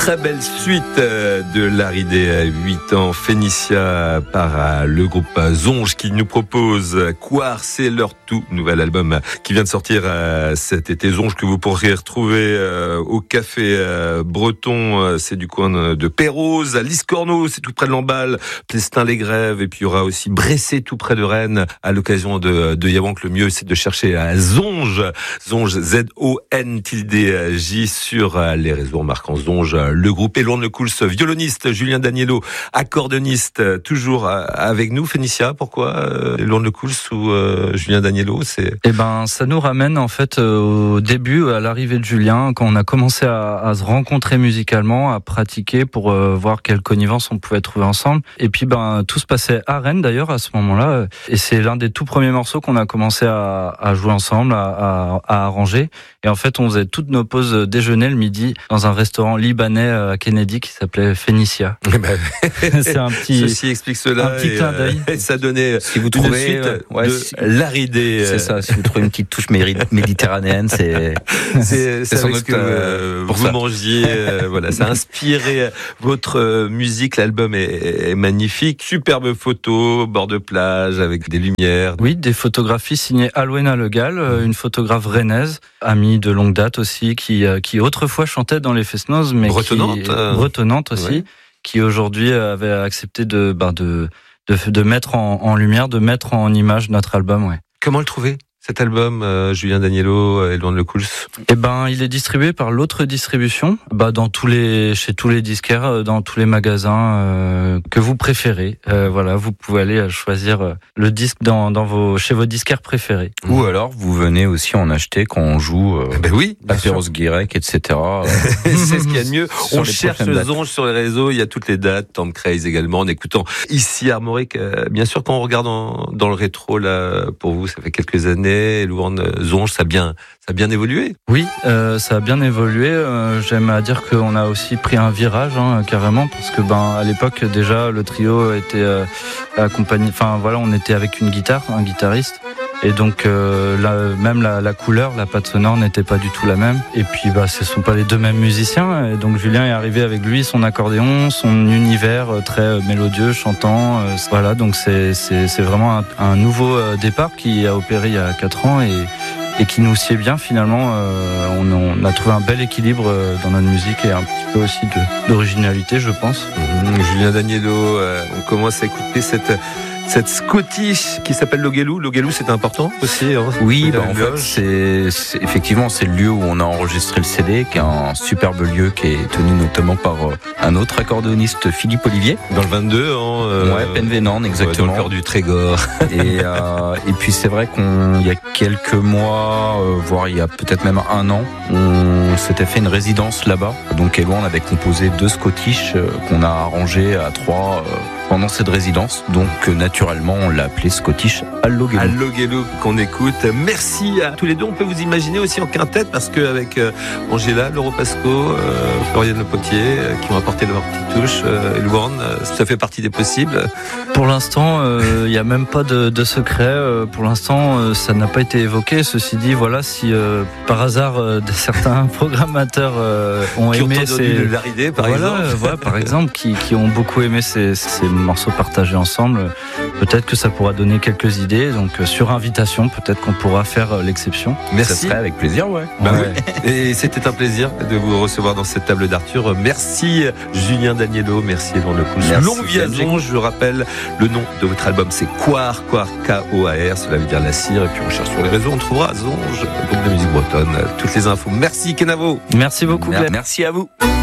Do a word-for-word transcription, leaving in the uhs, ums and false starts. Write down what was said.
très belle suite de l'Aridé à huit ans, Phénicia par le groupe Zonge qui nous propose Quar, c'est leur tout nouvel album qui vient de sortir cet été. Zonge que vous pourrez retrouver au Café Breton, c'est du coin de Pérouse, à Liscorneau, c'est tout près de Lamballe, Plestin-les-Grèves, et puis il y aura aussi Bressé tout près de Rennes à l'occasion de, de Yawank. Le mieux c'est de chercher à Zonge, Zonge Z O N tilde J sur les réseaux marquant Zonge, le groupe. Et Lourdes Le Cool, violoniste, Julien Danielo, accordoniste, toujours avec nous. Phénicia, pourquoi euh, Lourdes Le Cool ou euh, Julien Danielo, c'est... Eh ben, ça nous ramène en fait au début, à l'arrivée de Julien, quand on a commencé à, à se rencontrer musicalement, à pratiquer pour euh, voir quelle connivence on pouvait trouver ensemble. Et puis ben tout se passait à Rennes d'ailleurs à ce moment-là. Et c'est l'un des tout premiers morceaux qu'on a commencé à, à jouer ensemble, à, à, à arranger. Et en fait, on faisait toutes nos pauses déjeuner le midi dans un restaurant libanais à Kennedy qui s'appelait Phénicia. Ben, c'est un petit, ceci explique cela. Un petit clin d'œil. Et ça donnait si vous trouvez, une suite euh, ouais, de si, l'Aridé. C'est ça. Si vous trouvez une petite touche méditerranéenne, c'est c'est, c'est avec ce que euh, vous ça. mangiez. Euh, voilà, ça a inspiré votre musique. L'album est, est magnifique, superbe photo, bord de plage avec des lumières. Oui, des photographies signées Alwena Legal, une photographe rennaise, amie de longue date aussi, qui qui autrefois chantait dans les Fest-Noz, mais bretonnante, qui euh... bretonnante aussi, ouais. Qui aujourd'hui avait accepté de ben de de, de mettre en, en lumière, de mettre en image notre album. Ouais. Comment le trouver? Cet album, euh, Julien Danielo et Lourdes Le Cool. Eh ben, il est distribué par l'autre distribution, bah dans tous les, chez tous les disquaires, dans tous les magasins euh, que vous préférez. Euh, voilà, vous pouvez aller choisir le disque dans, dans vos, chez vos disquaires préférés. Ou alors, vous venez aussi en acheter quand on joue. Euh, ben oui, Apéros Guirec, et cetera. C'est ce qu'il y a de mieux. On cherche Zonge sur les réseaux. Il y a toutes les dates. Tom Craze également. En écoutant ici Armorique. Euh, bien sûr, quand on regarde en, dans le rétro là, pour vous, ça fait quelques années. Lourdes, Zonge, ça a bien, ça a bien évolué. Oui, euh, ça a bien évolué. Euh, j'aime à dire qu'on a aussi pris un virage, hein, carrément, parce que ben à l'époque déjà le trio était euh, accompagné. Enfin voilà, on était avec une guitare, un guitariste. Et donc euh, la, même la, la couleur, la patte sonore n'était pas du tout la même. Et puis bah ce sont pas les deux mêmes musiciens. Et donc Julien est arrivé avec lui, son accordéon, son univers très mélodieux, chantant. Euh, voilà, donc c'est c'est c'est vraiment un, un nouveau départ qui a opéré il y a quatre ans et et qui nous sied bien finalement. Euh, on, on a trouvé un bel équilibre dans notre musique et un petit peu aussi de, d'originalité, je pense. Mmh, Julien Danielo, euh, on commence à écouter cette cette Scottish qui s'appelle Logelou. Logelou, c'est important aussi. Hein, oui, bah en fait, c'est, c'est effectivement c'est le lieu où on a enregistré le C D, qui est un superbe lieu qui est tenu notamment par un autre accordéoniste, Philippe Olivier. Dans le vingt-deux, hein, euh, ouais, Penvénan, exactement. Ouais, dans le cœur du Trégor. et, euh, et puis c'est vrai qu'on, il y a quelques mois, euh, voire il y a peut-être même un an, on s'était fait une résidence là-bas. Donc Éloi, on avait composé deux Scottish euh, qu'on a arrangés à trois. Euh, pendant cette résidence, donc naturellement on l'a appelé Scottish Allogelou. Allogelou qu'on écoute. Merci à tous les deux. On peut vous imaginer aussi en quintette parce qu'avec euh, Angela, Lauro Pasco, euh, Floriane Le Potier, euh, qui ont apporté leur petite touche, euh, et Lourdes, euh, ça fait partie des possibles. Pour l'instant, il euh, n'y a même pas de, de secret. Euh, pour l'instant, euh, ça n'a pas été évoqué. Ceci dit, voilà, si euh, par hasard euh, certains programmateurs euh, ont qui aimé ont ces l'Aridé, par voilà, exemple, euh, voilà, par exemple, qui, qui ont beaucoup aimé ces, ces morceaux partagés ensemble, peut-être que ça pourra donner quelques idées. Donc sur invitation, peut-être qu'on pourra faire l'exception. Merci. Ça serait avec plaisir, ouais. Bah ouais. Oui. Et c'était un plaisir de vous recevoir dans cette table d'Arthur. Merci Julien Danielo, merci Lourdes Le Cool. Longue vie à Zonge, je rappelle le nom de votre album, c'est Quar, Quar, K O A R, cela veut dire la cire. Et puis on cherche sur les réseaux, on trouvera Zonge, groupe de musique bretonne, toutes les infos. Merci Kenavo. Merci beaucoup. Merci à vous.